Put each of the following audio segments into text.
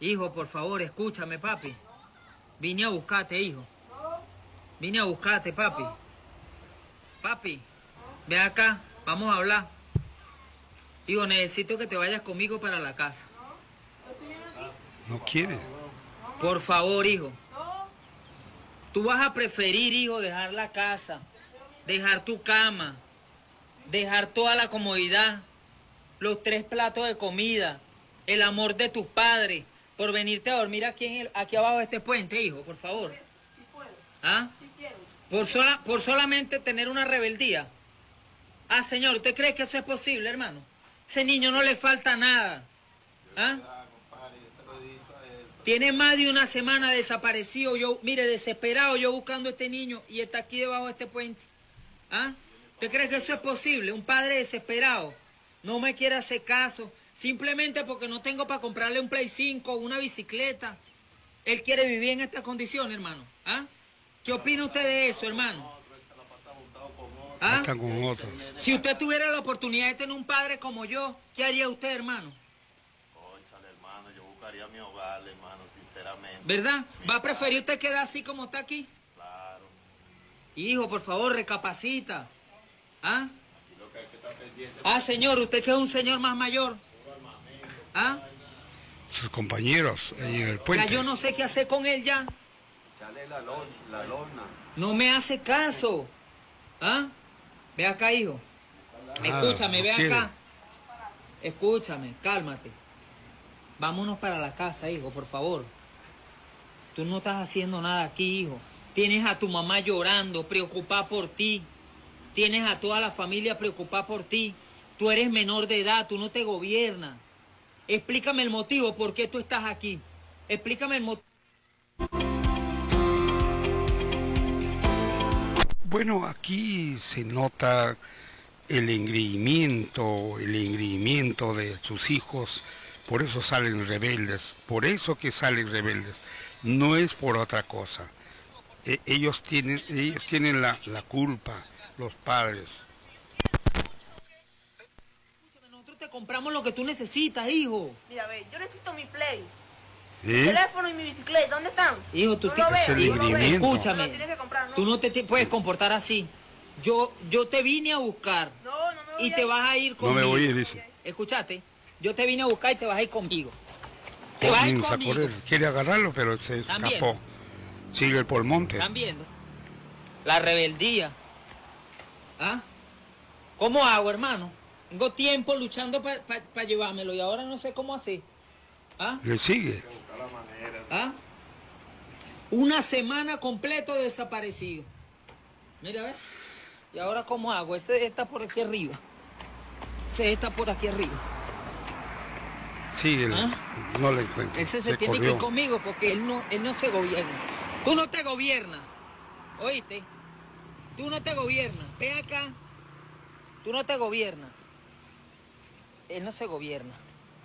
Hijo, por favor, escúchame, papi. Vine a buscarte, hijo. Vine a buscarte, papi. Papi, ve acá, vamos a hablar. Hijo, necesito que te vayas conmigo para la casa. ¿No quiere? Por favor, hijo. Tú vas a preferir, hijo, dejar la casa, dejar tu cama, dejar toda la comodidad, los 3 platos de comida, el amor de tus padres, por venirte a dormir aquí abajo de este puente, hijo, por favor. Sí puedo. ¿Ah? Sí quiero. Por solamente tener una rebeldía. Ah, señor, ¿usted cree que eso es posible, hermano? Ese niño no le falta nada. ¿Ah? Tiene más de una semana desaparecido, yo, mire, desesperado yo buscando a este niño y está aquí debajo de este puente. ¿Ah? ¿Usted cree que eso es posible? Un padre desesperado no me quiere hacer caso, simplemente porque no tengo para comprarle un Play 5 o una bicicleta. Él quiere vivir en estas condiciones, hermano. ¿Ah? ¿Qué opina usted de eso, hermano? ¿Ah? Está con otros. Si usted tuviera la oportunidad de tener un padre como yo, ¿qué haría usted, hermano? Cónchale, hermano, yo buscaría mi hogar, hermano, sinceramente. ¿Verdad? ¿Va a preferir usted quedar así como está aquí? Claro. Hijo, por favor, recapacita. ¿Ah? Y lo que hay que estar pendiente. Ah, señor, usted que es un señor más mayor. ¿Ah? Sus compañeros ahí en el Ya puente. yo no sé qué hacer con él ya. Echale la lona. No me hace caso. ¿Ah? Ve acá, hijo. Escúchame, no ve quiere. acá. Escúchame, cálmate. Vámonos para la casa, hijo, por favor. Tú no estás haciendo nada aquí, hijo. Tienes a tu mamá llorando, preocupada por ti. Tienes a toda la familia preocupada por ti. Tú eres menor de edad, tú no te gobiernas. Explícame el motivo por qué tú estás aquí. Explícame el motivo. Bueno, aquí se nota el engreimiento de sus hijos, por eso salen rebeldes, por eso que salen rebeldes, no es por otra cosa. Ellos tienen la culpa, los padres. Escúchame, nosotros te compramos lo que tú necesitas, hijo. Mira, ve, yo necesito mi Play. ¿Sí? Mi teléfono y mi bicicleta, ¿dónde están? Hijo, tú no tienes lo veo, el no lo veo. engreimiento. Escúchame. Me lo tienes que comprar, ¿no? Tú no te puedes comportar así. Yo te vine a buscar No me voy y te vas a ir No conmigo. me voy a ir, dice. ¿Escuchaste? Yo te vine a buscar y te vas a ir conmigo. Te vas a ir Comienza a conmigo. correr, quiere agarrarlo, pero se ¿Están escapó. Sigue por el monte. ¿Están viendo? La rebeldía. ¿Ah? ¿Cómo hago, hermano? Tengo tiempo luchando para llevármelo y ahora no sé cómo hacer. ¿Ah? Le sigue. ¿Ah? Una semana completo desaparecido. Mira, a ver. ¿Y ahora cómo hago? Ese está por aquí arriba. Ese está por aquí arriba. Sigue, ¿Ah? no le encuentra. Ese se tiene que corrió. ir conmigo porque él no se gobierna. Tú no te gobiernas. ¿Oíste? Tú no te gobiernas. Ven acá. Tú no te gobiernas. Él no se gobierna.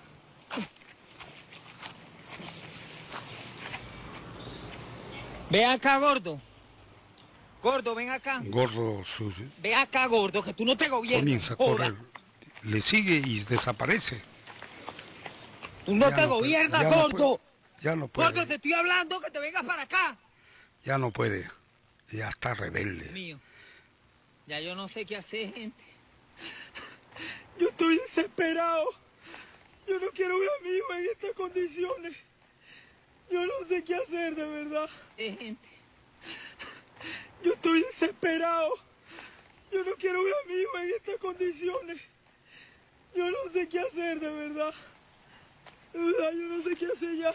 Ven acá, gordo. Gordo, ven acá. Gordo sucio. Ven acá, gordo, que tú no te gobiernas. Comienza a Joda. correr. Le sigue y desaparece. Tú no Ya te no puede, gobiernas, ya no gordo. puede, ya no puede. Gordo, te estoy hablando que te vengas para acá. Ya no puede. Ya está Dios rebelde. mío. Ya yo no sé qué hacer, gente. Yo estoy desesperado. Yo no quiero ver a mi hijo en estas condiciones. Yo no sé qué hacer, de verdad. Gente. Yo estoy desesperado. Yo no quiero ver a mi hijo en estas condiciones. Yo no sé qué hacer, de verdad. De verdad, yo no sé qué hacer ya.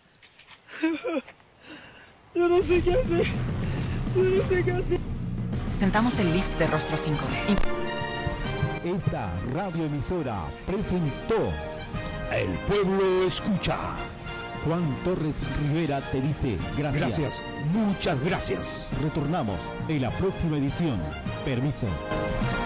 Yo no sé qué hacer. Yo no sé qué hacer. Presentamos el lift de Rostro 5D. Esta radioemisora presentó El Pueblo Escucha. Juan Torres Rivera te dice gracias. Gracias, muchas gracias. Retornamos en la próxima edición. Permiso.